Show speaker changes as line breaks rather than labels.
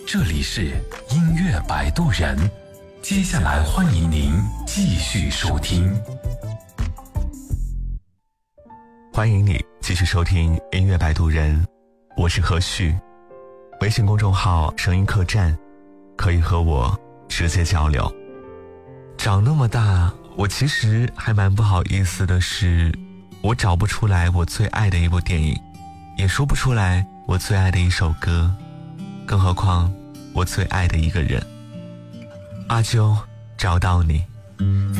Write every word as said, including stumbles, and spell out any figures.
这里是音乐摆渡人，接下来欢迎您继续收听。
欢迎你继续收听音乐摆渡人，我是何旭。微信公众号声音客栈，可以和我直接交流。长那么大，我其实还蛮不好意思的是，我找不出来我最爱的一部电影，也说不出来我最爱的一首歌，更何况我最爱的一个人。阿啾，找到你。